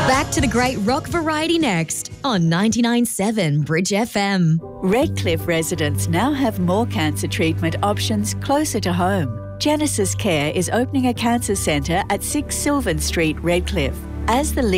Back to the great rock variety next on 99.7 Bridge FM. Redcliffe residents now have more cancer treatment options closer to home. Genesis Care is opening a cancer centre at 6 Sylvan Street, Redcliffe. As the